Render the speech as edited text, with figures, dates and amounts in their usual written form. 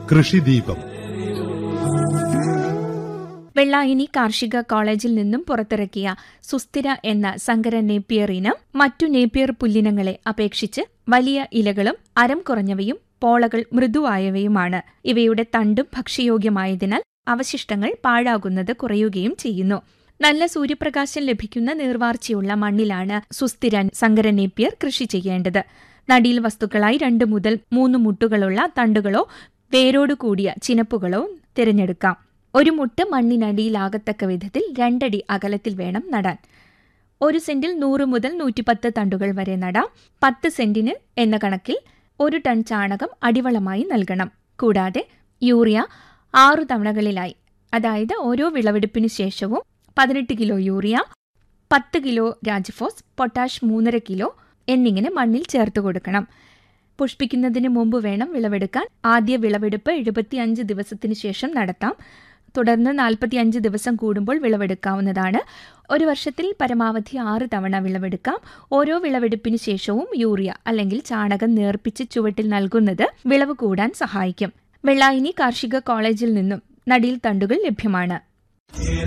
കൃഷിദീപം. വെള്ളായണി കാർഷിക കോളേജിൽ നിന്നും പുറത്തിറക്കിയ സുസ്ഥിര എന്ന സങ്കര നേപ്പിയർ ഇനം മറ്റു നേപ്പിയർ പുല്ലിനങ്ങളെ അപേക്ഷിച്ച് വലിയ ഇലകളും അരം കുറഞ്ഞവയും പോളകൾ മൃദുവായവയുമാണ്. ഇവയുടെ തണ്ടും ഭക്ഷ്യയോഗ്യമായതിനാൽ അവശിഷ്ടങ്ങൾ പാഴാകുന്നത് കുറയുകയും ചെയ്യുന്നു. നല്ല സൂര്യപ്രകാശം ലഭിക്കുന്ന നീർവാർച്ചയുള്ള മണ്ണിലാണ് സുസ്ഥിര സങ്കര നേപ്പിയർ കൃഷി ചെയ്യേണ്ടത്. നടീൽ വസ്തുക്കളായി 2 മുതൽ 3 മുട്ടുകളുള്ള തണ്ടുകളോ വേരോടുകൂടിയ ചിനപ്പുകളോ തിരഞ്ഞെടുക്കാം. ഒരു മുട്ട് മണ്ണിനടിയിലാകത്തക്ക വിധത്തിൽ 2 അടി അകലത്തിൽ വേണം നടാൻ. 1 സെന്റിൽ 100 മുതൽ 110 തണ്ടുകൾ വരെ നടാം. 10 സെന്റിന് എന്ന കണക്കിൽ 1 ടൺ ചാണകം അടിവളമായി നൽകണം. കൂടാതെ യൂറിയ 6 തവണകളിലായി, അതായത് ഓരോ വിളവെടുപ്പിനു ശേഷവും 18 kilo urea, 10 kilo Rajphos, potash 3.5 kilo എന്നിങ്ങനെ മണ്ണിൽ ചേർത്ത് കൊടുക്കണം. പുഷ്പിക്കുന്നതിന് മുമ്പ് വേണം വിളവെടുക്കാൻ. ആദ്യ വിളവെടുപ്പ് 75 ദിവസത്തിനു ശേഷം നടത്താം. തുടർന്ന് 45 ദിവസം കൂടുമ്പോൾ വിളവെടുക്കാവുന്നതാണ്. ഒരു വർഷത്തിൽ പരമാവധി 6 തവണ വിളവെടുക്കാം. ഓരോ വിളവെടുപ്പിനു ശേഷവും യൂറിയ അല്ലെങ്കിൽ ചാണകം നേർപ്പിച്ച് ചുവട്ടിൽ നൽകുന്നത് വിളവ് കൂടാൻ സഹായിക്കും. വെള്ളായണി കാർഷിക കോളേജിൽ നിന്നും നടീൽ തണ്ടുകൾ ലഭ്യമാണ്.